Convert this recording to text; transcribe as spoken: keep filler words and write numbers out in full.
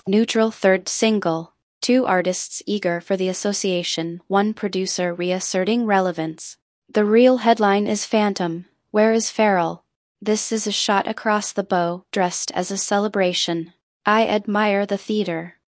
Neutral third single. Two artists eager for the association, one producer reasserting relevance. The real headline is Phantom. Where is Farrell? This is a shot across the bow, dressed as a celebration. I admire the theater.